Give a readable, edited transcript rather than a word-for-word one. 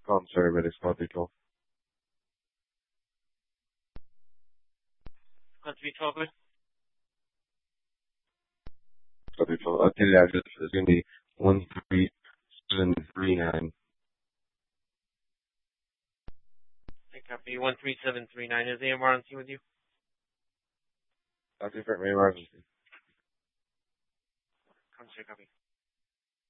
conservative capital. Country 12. Capital. Until the address is going to be 13739. Copy 13739. Is AMR on scene with you? That's different, May Marvin. Country copy.